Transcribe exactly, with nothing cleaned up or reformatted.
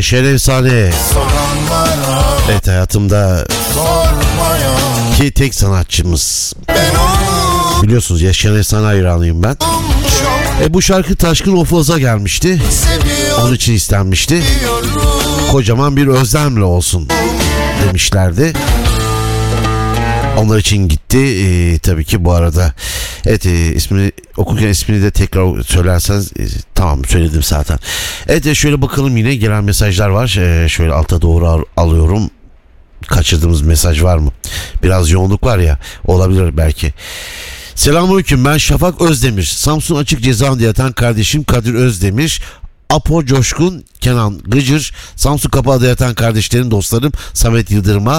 Yaşar Efsane. Evet, hayatımda ki tek sanatçımız. Biliyorsunuz Yaşar Efsane hayranıyım ben. E, bu şarkı Taşkın Oflaz'a gelmişti. Onun için istenmişti. Kocaman bir özlemle olsun demişlerdi. Onlar için gitti. Ee, tabii ki bu arada. Evet, e, ismini okurken ismini de tekrar söylerseniz e, tamam, söyledim zaten. Evet, e, şöyle bakalım, yine gelen mesajlar var. E, şöyle alta doğru al- alıyorum. Kaçırdığımız mesaj var mı? Biraz yoğunluk var ya, olabilir belki. Selamünaleyküm, ben Şafak Özdemir. Samsun Açık Cezaevinde yatan kardeşim Kadir Özdemir. Apo Coşkun, Kenan Gıcır, Samsun Kapıada yatan kardeşlerim, dostlarım Samet Yıldırım'a